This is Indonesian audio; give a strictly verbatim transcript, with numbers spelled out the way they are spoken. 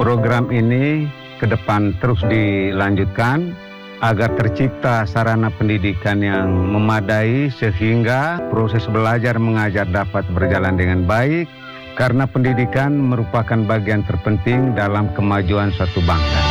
Program ini ke depan terus dilanjutkan agar tercipta sarana pendidikan yang memadai sehingga proses belajar mengajar dapat berjalan dengan baik, karena pendidikan merupakan bagian terpenting dalam kemajuan suatu bangsa.